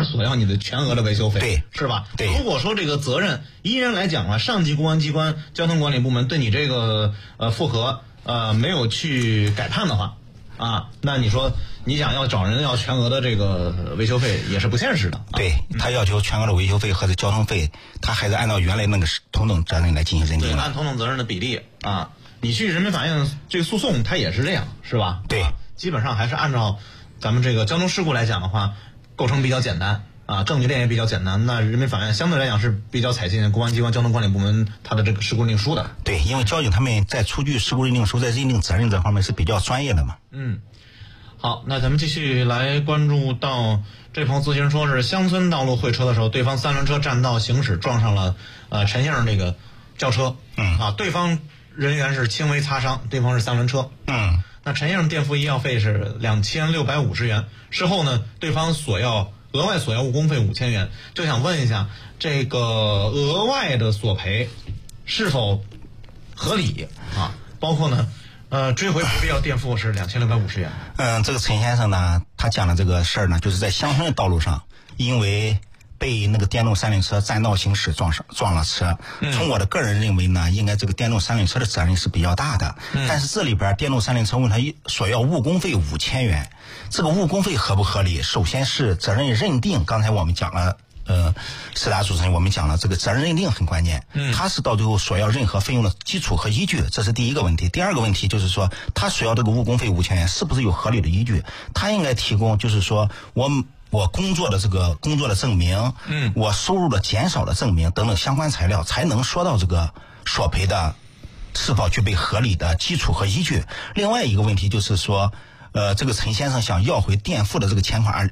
儿索要你的全额的维修费， 对， 是吧？ 对。 如果说这个责任依然来讲啊，上级公安机关交通管理部门对你这个复核没有去改判的话啊，那你说你想要找人要全额的这个维修费也是不现实的。 对，他要求全额的维修费和这交通费，他还是按照原来那个同等责任来进行认定的。 对，按同等责任的比例啊。你去人民法院这个诉讼，它也是这样，是吧？ 对， 基本上还是按照咱们这个交通事故来讲的话，构成比较简单啊，证据链也比较简单。那人民法院相对来讲是比较采信公安机关交通管理部门它的这个事故认定书的。 对，因为交警他们在出具事故认定书，在认定责任这方面是比较专业的嘛。 好，那咱们继续来关注到这朋友咨询说是乡村道路会车的时候，对方三轮车占道行驶撞上了陈先生这个轿车，对方人员是轻微擦伤，对方是三轮车，那陈先生垫付医药费是2650元，事后呢，对方额外索要误工费5000元，就想问一下，这个额外的索赔是否合理啊？包括呢，追回不必要垫付是2650元。 这个陈先生呢，他讲的这个事儿呢，就是在乡村的道路上，因为被那个电动三轮车占道行驶撞了车。从我的个人认为呢，应该这个电动三轮车的责任是比较大的。但是这里边电动三轮车问他索要误工费5000元，这个误工费合不合理？首先是责任认定，刚才我们讲了。石达主持人，我们讲了这个责任认定很关键，他是到最后索要任何费用的基础和依据，这是第一个问题。第二个问题就是说，他索要这个误工费5000元是不是有合理的依据？他应该提供就是说我工作的证明，我收入的减少的证明等等相关材料，才能说到这个索赔的是否具备合理的基础和依据。另外一个问题就是说，这个陈先生想要回垫付的这个钱款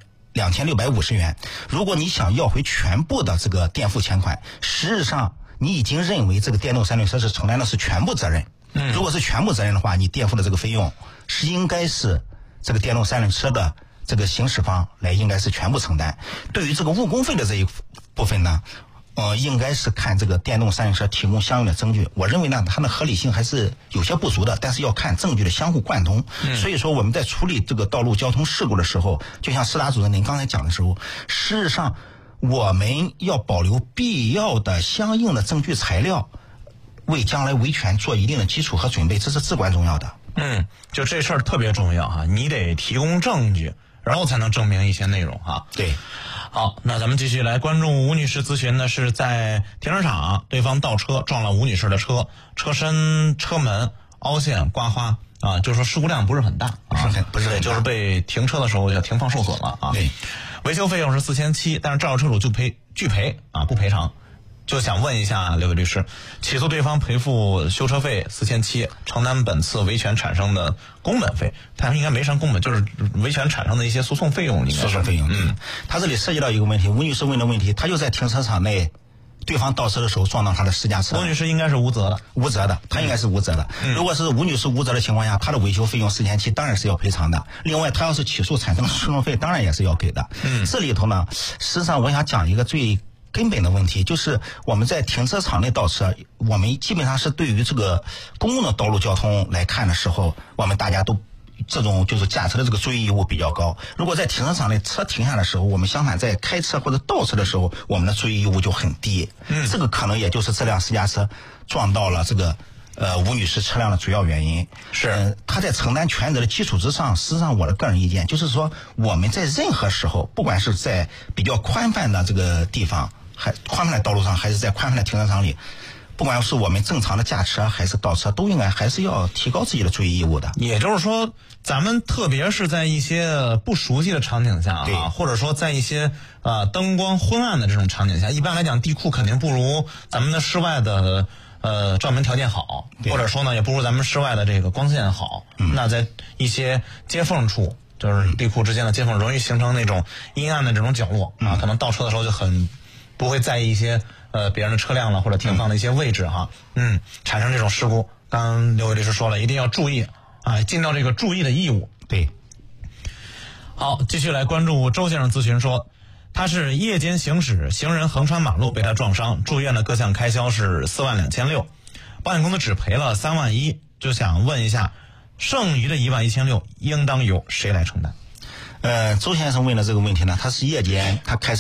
2650元，如果你想要回全部的这个垫付钱款，实质上你已经认为这个电动三轮车是承担的是全部责任。如果是全部责任的话，你垫付的这个费用是应该是这个电动三轮车的这个行驶方来应该是全部承担。对于这个误工费的这一部分呢，应该是看这个电动三轮车提供相应的证据。我认为呢，它的合理性还是有些不足的，但是要看证据的相互贯通。所以说我们在处理这个道路交通事故的时候，就像石达主任您刚才讲的时候，事实上我们要保留必要的相应的证据材料，为将来维权做一定的基础和准备，这是至关重要的。 就这事儿特别重要哈，你得提供证据，然后才能证明一些内容哈。 对。 好，那咱们继续来关注吴女士咨询呢，是在停车场，对方倒车撞了吴女士的车，车身车门凹陷刮花啊，就是说事故量不是很大啊， 不是很大， 就是被停车的时候停放受损了啊。 对， 维修费用是4700，但是肇事车主拒赔啊，不赔偿。就想问一下刘伟律师，起诉对方赔付修车费4700，承担本次维权产生的工本费，他应该没上工本，就是维权产生的一些诉讼费用，应该是诉讼费用。他这里涉及到一个问题，吴女士问的问题，他就在停车场内，对方倒车的时候撞到他的私家车。 吴女士应该是无责的， 他应该是无责的。如果是吴女士无责的情况下，他的维修费用4700当然是要赔偿的。另外，他要是起诉产生的诉讼费，当然也是要给的。这里头呢，实际上我想讲一个最根本的问题，就是我们在停车场内倒车，我们基本上是对于这个公共的道路交通来看的时候，我们大家都这种就是驾车的这个注意义务比较高。如果在停车场内车停下的时候，我们相反在开车或者倒车的时候，我们的注意义务就很低。这个可能也就是这辆私家车撞到了这个吴女士车辆的主要原因。 是他在承担全责的基础之上，实际上我的个人意见就是说，我们在任何时候，不管是在比较宽泛的这个地方，宽泛的道路上，还是在宽泛的停车场里，不管是我们正常的驾车还是倒车，都应该还是要提高自己的注意义务的。 也就是说，咱们特别是在一些不熟悉的场景下啊，或者说在一些灯光昏暗的这种场景下，一般来讲地库肯定不如咱们的室外的照明条件好，或者说呢也不如咱们室外的这个光线好。那在一些接缝处，就是地库之间的接缝，容易形成那种阴暗的这种角落啊，可能倒车的时候就很不会在意一些别人的车辆了或者停放的一些位置哈，产生这种事故。刚刚刘伟律师说了，一定要注意啊，尽到这个注意的义务。 对。 好，继续来关注周先生咨询说，他是夜间行驶，行人横穿马路被他撞伤，住院的各项开销是42600，保险公司只赔了31000，就想问一下，剩余的11600应当由谁来承担？ 周先生问的这个问题呢，他是夜间他开车